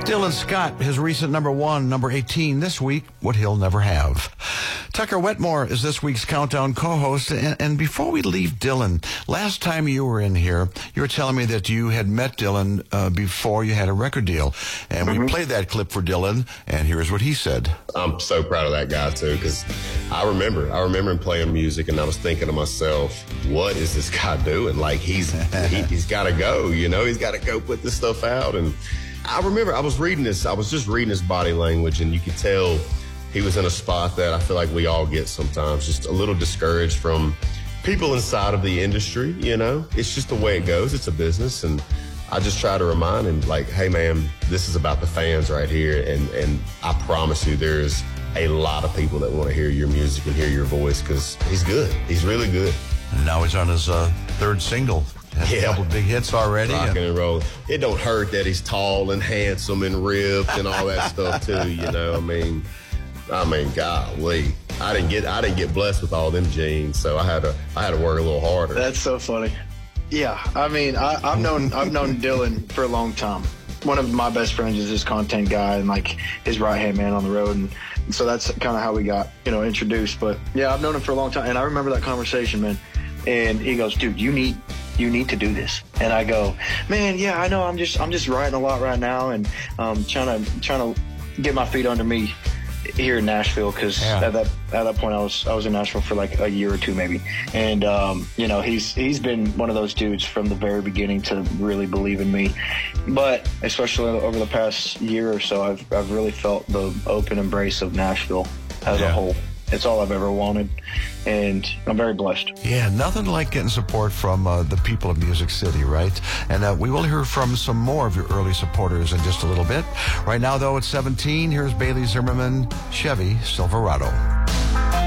Dylan Scott, his recent number 18 this week, What He'll Never Have. Tucker Wetmore is this week's Countdown co-host. And before we leave Dylan, last time you were in here, you were telling me that you had met Dylan before you had a record deal. And we played that clip for Dylan, and here's what he said. I'm so proud of that guy, too, because I remember him playing music, and I was thinking to myself, what is this guy doing? Like, he's got to go, he's got to go put this stuff out. And I remember I was just reading his body language, and you could tell he was in a spot that I feel like we all get sometimes, just a little discouraged from people inside of the industry, It's just the way it goes. It's a business, and I just try to remind him, like, hey, man, this is about the fans right here, and I promise you there's a lot of people that want to hear your music and hear your voice because he's good. He's really good. And now he's on his third single. Has a couple of big hits already. Rocking and rolling. It don't hurt that he's tall and handsome and ripped and all that stuff too. I mean, golly, I didn't get blessed with all them genes, so I had to work a little harder. That's so funny. Yeah, I mean, I've known Dylan for a long time. One of my best friends is his content guy and like his right hand man on the road, and so that's kind of how we got introduced. But yeah, I've known him for a long time, and I remember that conversation, man. And he goes, "Dude, you need to do this." And I go, "Man, yeah, I know. I'm just writing a lot right now, and trying to get my feet under me here in Nashville, because at that point I was in Nashville for like a year or two maybe, and he's been one of those dudes from the very beginning to really believe in me, but especially over the past year or so I've really felt the open embrace of Nashville as a whole. It's all I've ever wanted, and I'm very blessed. Yeah, nothing like getting support from the people of Music City, right? And we will hear from some more of your early supporters in just a little bit. Right now, though, at 17, here's Bailey Zimmerman, Chevy Silverado.